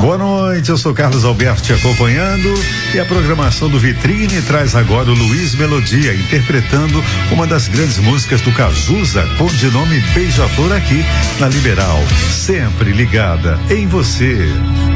Boa noite, eu sou Carlos Alberto te acompanhando e a programação do Vitrine traz agora o Luiz Melodia interpretando uma das grandes músicas do Cazuza com de nome Beija-Flor aqui na Liberal, sempre ligada em você.